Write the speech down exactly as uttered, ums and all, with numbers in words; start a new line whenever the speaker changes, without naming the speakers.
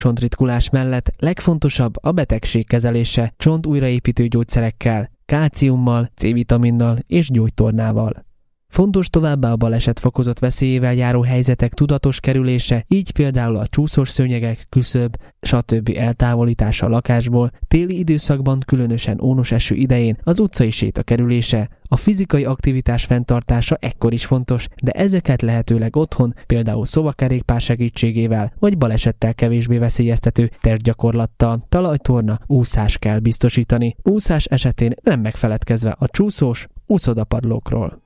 Csontritkulás mellett legfontosabb a betegség kezelése csont újraépítő gyógyszerekkel, kálciummal, C-vitaminnal és gyógytornával. Fontos továbbá a baleset fokozott veszélyével járó helyzetek tudatos kerülése, így például a csúszós szőnyegek, küszöb, stb. Eltávolítása a lakásból, téli időszakban, különösen ónos eső idején az utcai séta kerülése, a fizikai aktivitás fenntartása ekkor is fontos, de ezeket lehetőleg otthon, például szobakerékpár segítségével, vagy balesettel kevésbé veszélyeztető tervgyakorlattal, talajtorna, úszás kell biztosítani. Úszás esetén nem megfeledkezve a csúszós, úszodapadlókról.